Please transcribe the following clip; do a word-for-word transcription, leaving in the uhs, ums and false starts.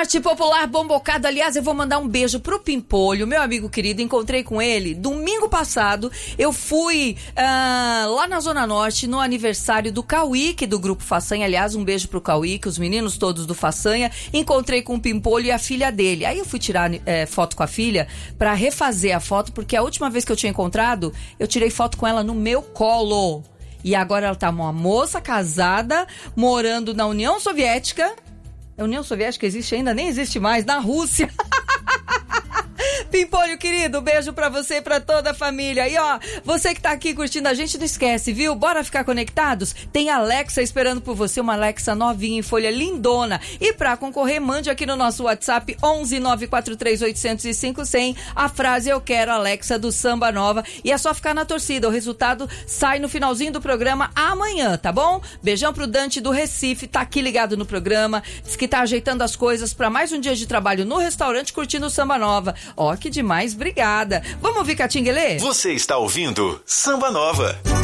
Arte Popular Bom Bocado. Aliás, eu vou mandar um beijo pro Pimpolho, meu amigo querido. Encontrei com ele domingo passado. Eu fui uh, lá na Zona Norte no aniversário do Cauíque, do Grupo Façanha. Aliás, um beijo pro Cauíque, os meninos todos do Façanha. Encontrei com o Pimpolho e a filha dele. Aí eu fui tirar é, foto com a filha pra refazer a foto, porque a última vez que eu tinha encontrado, eu tirei foto com ela no meu colo. E agora ela tá uma moça casada, morando na União Soviética. A União Soviética existe ainda? Nem existe mais, na Rússia. Pimpolho, querido, beijo pra você e pra toda a família. E ó, você que tá aqui curtindo a gente, não esquece, viu? Bora ficar conectados? Tem a Alexa esperando por você, uma Alexa novinha em folha lindona. E pra concorrer, mande aqui no nosso WhatsApp onze nove quatro três oito zero cinco zero zero a frase "Eu quero Alexa" do Samba Nova. E é só ficar na torcida, o resultado sai no finalzinho do programa amanhã, tá bom? Beijão pro Dante do Recife, tá aqui ligado no programa, diz que tá ajeitando as coisas pra mais um dia de trabalho no restaurante curtindo o Samba Nova. Ó, que demais, obrigada. Vamos ouvir Catinguelê? Você está ouvindo Samba Nova.